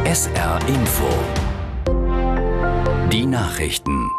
SR Info. Die Nachrichten.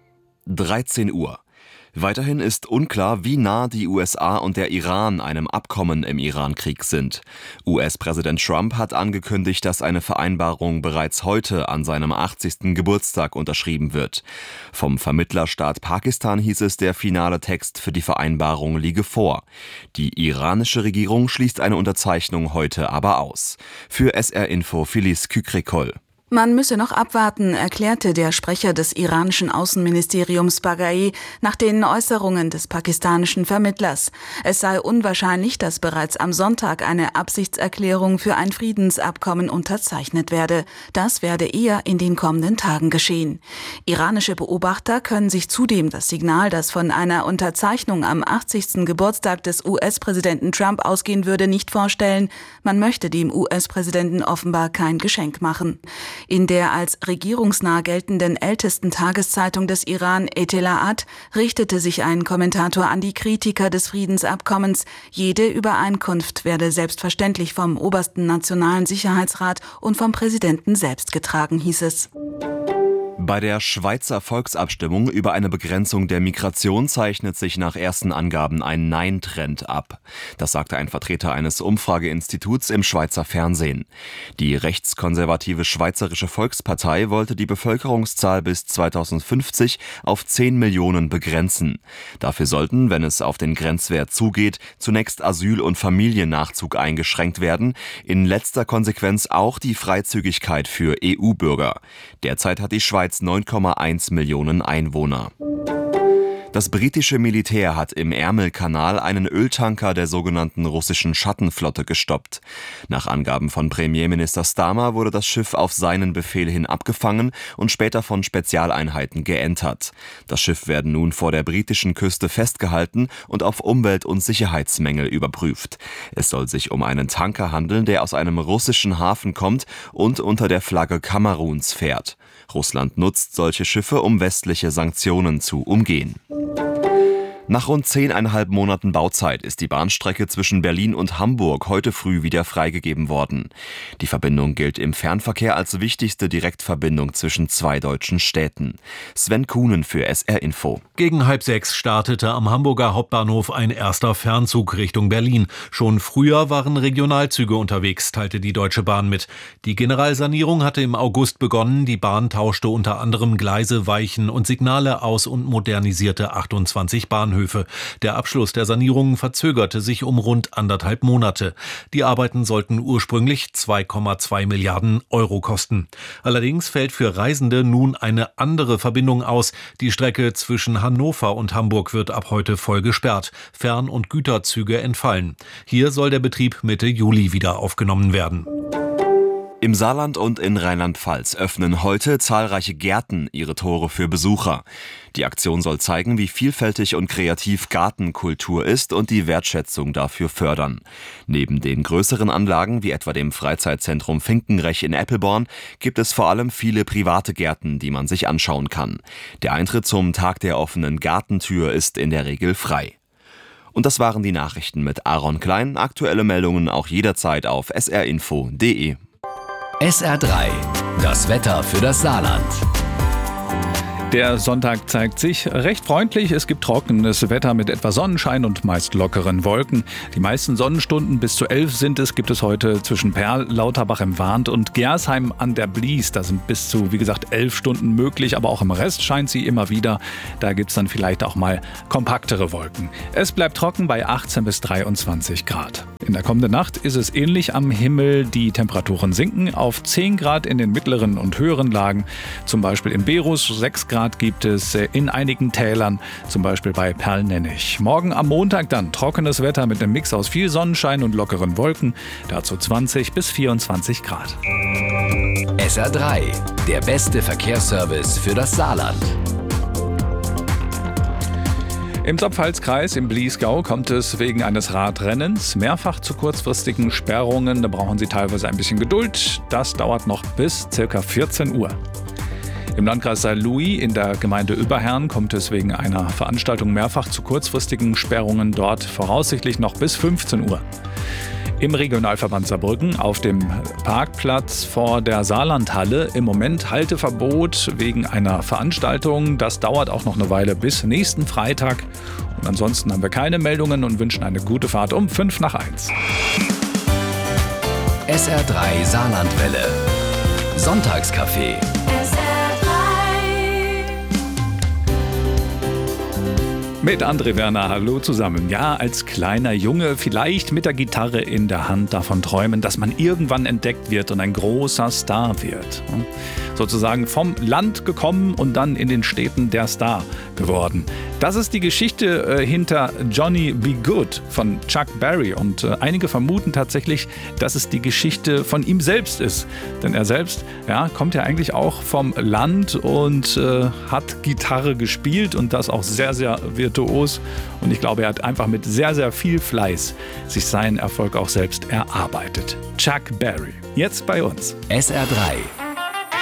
13 Uhr. Weiterhin ist unklar, wie nah die USA und der Iran einem Abkommen im Irankrieg sind. US-Präsident Trump hat angekündigt, dass eine Vereinbarung bereits heute an seinem 80. Geburtstag unterschrieben wird. Vom Vermittlerstaat Pakistan hieß es, der finale Text für die Vereinbarung liege vor. Die iranische Regierung schließt eine Unterzeichnung heute aber aus. Für SR Info Felice Kükrikol. Man müsse noch abwarten, erklärte der Sprecher des iranischen Außenministeriums Baghai nach den Äußerungen des pakistanischen Vermittlers. Es sei unwahrscheinlich, dass bereits am Sonntag eine Absichtserklärung für ein Friedensabkommen unterzeichnet werde. Das werde eher in den kommenden Tagen geschehen. Iranische Beobachter können sich zudem das Signal, das von einer Unterzeichnung am 80. Geburtstag des US-Präsidenten Trump ausgehen würde, nicht vorstellen. Man möchte dem US-Präsidenten offenbar kein Geschenk machen. In der als regierungsnah geltenden ältesten Tageszeitung des Iran, Etela'at, richtete sich ein Kommentator an die Kritiker des Friedensabkommens. Jede Übereinkunft werde selbstverständlich vom obersten Nationalen Sicherheitsrat und vom Präsidenten selbst getragen, hieß es. Bei der Schweizer Volksabstimmung über eine Begrenzung der Migration zeichnet sich nach ersten Angaben ein Nein-Trend ab. Das sagte ein Vertreter eines Umfrageinstituts im Schweizer Fernsehen. Die rechtskonservative Schweizerische Volkspartei wollte die Bevölkerungszahl bis 2050 auf 10 Millionen begrenzen. Dafür sollten, wenn es auf den Grenzwert zugeht, zunächst Asyl- und Familiennachzug eingeschränkt werden, in letzter Konsequenz auch die Freizügigkeit für EU-Bürger. Derzeit hat die Schweiz 9,1 Millionen Einwohner. Das britische Militär hat im Ärmelkanal einen Öltanker der sogenannten russischen Schattenflotte gestoppt. Nach Angaben von Premierminister Starmer wurde das Schiff auf seinen Befehl hin abgefangen und später von Spezialeinheiten geentert. Das Schiff werde nun vor der britischen Küste festgehalten und auf Umwelt- und Sicherheitsmängel überprüft. Es soll sich um einen Tanker handeln, der aus einem russischen Hafen kommt und unter der Flagge Kameruns fährt. Russland nutzt solche Schiffe, um westliche Sanktionen zu umgehen. Nach rund 10,5 Monaten Bauzeit ist die Bahnstrecke zwischen Berlin und Hamburg heute früh wieder freigegeben worden. Die Verbindung gilt im Fernverkehr als wichtigste Direktverbindung zwischen zwei deutschen Städten. Sven Kuhnen für SR Info. Gegen 5:30 startete am Hamburger Hauptbahnhof ein erster Fernzug Richtung Berlin. Schon früher waren Regionalzüge unterwegs, teilte die Deutsche Bahn mit. Die Generalsanierung hatte im August begonnen. Die Bahn tauschte unter anderem Gleise, Weichen und Signale aus und modernisierte 28 Bahnhöfe. Der Abschluss der Sanierungen verzögerte sich um rund 1,5 Monate. Die Arbeiten sollten ursprünglich 2,2 Milliarden Euro kosten. Allerdings fällt für Reisende nun eine andere Verbindung aus. Die Strecke zwischen Hannover und Hamburg wird ab heute voll gesperrt. Fern- und Güterzüge entfallen. Hier soll der Betrieb Mitte Juli wieder aufgenommen werden. Im Saarland und in Rheinland-Pfalz öffnen heute zahlreiche Gärten ihre Tore für Besucher. Die Aktion soll zeigen, wie vielfältig und kreativ Gartenkultur ist und die Wertschätzung dafür fördern. Neben den größeren Anlagen, wie etwa dem Freizeitzentrum Finkenrech in Eppelborn, gibt es vor allem viele private Gärten, die man sich anschauen kann. Der Eintritt zum Tag der offenen Gartentür ist in der Regel frei. Und das waren die Nachrichten mit Aaron Klein. Aktuelle Meldungen auch jederzeit auf srinfo.de. SR3, das Wetter für das Saarland. Der Sonntag zeigt sich recht freundlich. Es gibt trockenes Wetter mit etwas Sonnenschein und meist lockeren Wolken. Die meisten Sonnenstunden bis zu 11 gibt es heute zwischen Perl, Lauterbach im Warnt und Gersheim an der Blies. Da sind bis zu, 11 Stunden möglich, aber auch im Rest scheint sie immer wieder. Da gibt es dann vielleicht auch mal kompaktere Wolken. Es bleibt trocken bei 18 bis 23 Grad. In der kommenden Nacht ist es ähnlich am Himmel. Die Temperaturen sinken auf 10 Grad in den mittleren und höheren Lagen. Zum Beispiel in Berus 6 Grad gibt es in einigen Tälern, zum Beispiel bei Perlnennich. Morgen am Montag dann trockenes Wetter mit einem Mix aus viel Sonnenschein und lockeren Wolken. Dazu 20 bis 24 Grad. SR3, der beste Verkehrsservice für das Saarland. Im Pfalzkreis im Bliesgau kommt es wegen eines Radrennens mehrfach zu kurzfristigen Sperrungen. Da brauchen Sie teilweise ein bisschen Geduld. Das dauert noch bis ca. 14 Uhr. Im Landkreis Saarlouis in der Gemeinde Überherrn kommt es wegen einer Veranstaltung mehrfach zu kurzfristigen Sperrungen, dort voraussichtlich noch bis 15 Uhr. im Regionalverband Saarbrücken auf dem Parkplatz vor der Saarlandhalle. Im Moment Halteverbot wegen einer Veranstaltung. Das dauert auch noch eine Weile bis nächsten Freitag. Und ansonsten haben wir keine Meldungen und wünschen eine gute Fahrt um 1:55. SR3 Saarlandwelle. Sonntagscafé. Mit André Werner, hallo zusammen. Ja, als kleiner Junge vielleicht mit der Gitarre in der Hand davon träumen, dass man irgendwann entdeckt wird und ein großer Star wird. Sozusagen vom Land gekommen und dann in den Städten der Star geworden. Das ist die Geschichte hinter Johnny B. Good von Chuck Berry. Und einige vermuten tatsächlich, dass es die Geschichte von ihm selbst ist. Denn er selbst kommt ja eigentlich auch vom Land und hat Gitarre gespielt und das auch sehr, sehr virtuos. Und ich glaube, er hat einfach mit sehr, sehr viel Fleiß sich seinen Erfolg auch selbst erarbeitet. Chuck Berry. Jetzt bei uns. SR3